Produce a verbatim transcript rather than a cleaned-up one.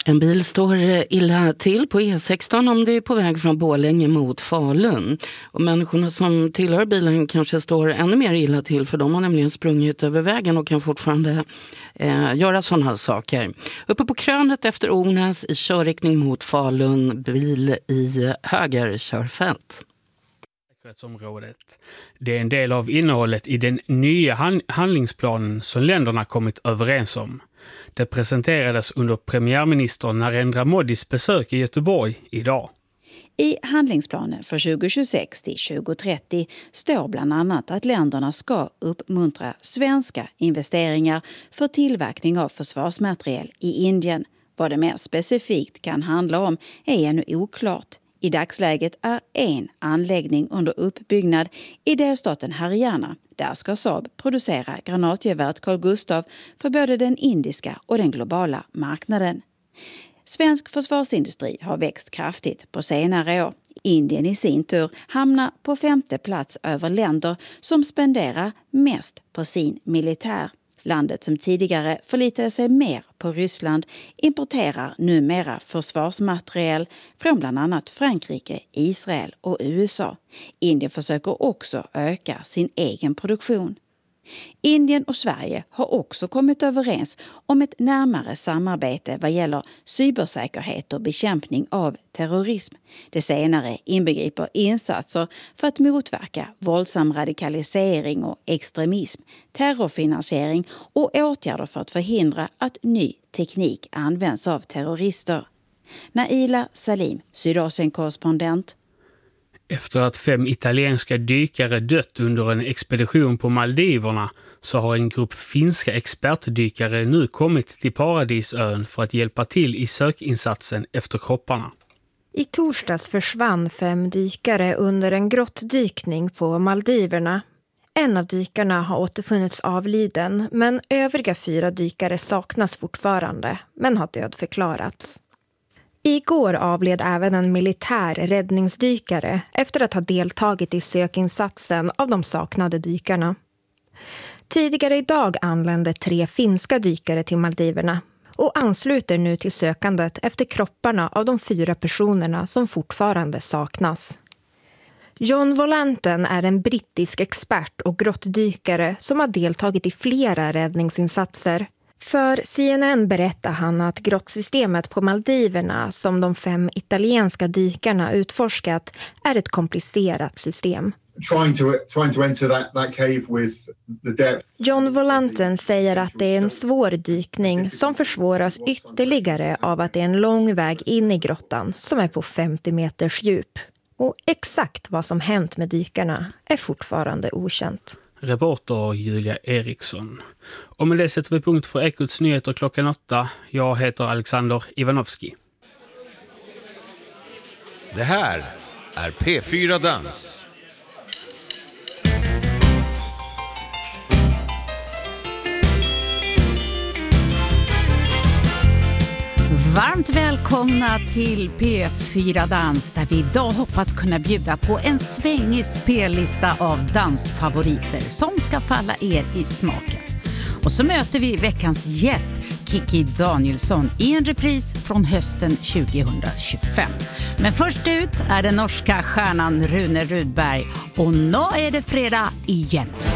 En bil står illa till på E sexton om det är på väg från Borlänge mot Falun. Och människorna som tillhör bilen kanske står ännu mer illa till, för de har nämligen sprungit över vägen och kan fortfarande eh, göra sådana saker. Uppe på krönet efter Ornäs i körriktning mot Falun, bil i höger körfält. Det är en del av innehållet i den nya hand- handlingsplanen som länderna kommit överens om. Det presenterades under premiärminister Narendra Modis besök i Göteborg idag. I handlingsplanen för tjugo tjugosex till tjugo trettio står bland annat att länderna ska uppmuntra svenska investeringar för tillverkning av försvarsmateriel i Indien. Vad det mer specifikt kan handla om är ännu oklart. I dagsläget är en anläggning under uppbyggnad i delstaten Haryana. Där ska Saab producera granatgeväret Carl Gustaf för både den indiska och den globala marknaden. Svensk försvarsindustri har växt kraftigt på senare år. Indien i sin tur hamnar på femte plats över länder som spenderar mest på sin militär. Landet som tidigare förlitade sig mer på Ryssland importerar numera försvarsmateriel från bland annat Frankrike, Israel och U S A. Indien försöker också öka sin egen produktion. Indien och Sverige har också kommit överens om ett närmare samarbete vad gäller cybersäkerhet och bekämpning av terrorism. Det senare inbegriper insatser för att motverka våldsam radikalisering och extremism, terrorfinansiering och åtgärder för att förhindra att ny teknik används av terrorister. Naila Salim, Sydasien-korrespondent. Efter att fem italienska dykare dött under en expedition på Maldiverna så har en grupp finska expertdykare nu kommit till Paradisön för att hjälpa till i sökinsatsen efter kropparna. I torsdags försvann fem dykare under en grottdykning på Maldiverna. En av dykarna har återfunnits avliden, men övriga fyra dykare saknas fortfarande, men har dödförklarats. Igår avled även en militär räddningsdykare efter att ha deltagit i sökinsatsen av de saknade dykarna. Tidigare idag anlände tre finska dykare till Maldiverna och ansluter nu till sökandet efter kropparna av de fyra personerna som fortfarande saknas. John Volanten är en brittisk expert och grottdykare som har deltagit i flera räddningsinsatser. För C N N berättar han att grottsystemet på Maldiverna som de fem italienska dykarna utforskat är ett komplicerat system. Trying to, trying to enter that, that cave with the depth. John Volanten säger att det är en svår dykning som försvåras ytterligare av att det är en lång väg in i grottan som är på femtio meters djup. Och exakt vad som hänt med dykarna är fortfarande okänt. Reporter Julia Eriksson. Och med det sätter vi punkt för Ekots nyheter klockan åtta. Jag heter Alexander Ivanovski. Det här är P fyra Dans. Varmt välkomna till P fyra Dans där vi idag hoppas kunna bjuda på en svängig spellista av dansfavoriter som ska falla er i smaken. Och så möter vi veckans gäst Kiki Danielsson i en repris från hösten tjugohundratjugofem. Men först ut är den norska stjärnan Rune Rudberg och nu är det fredag igen.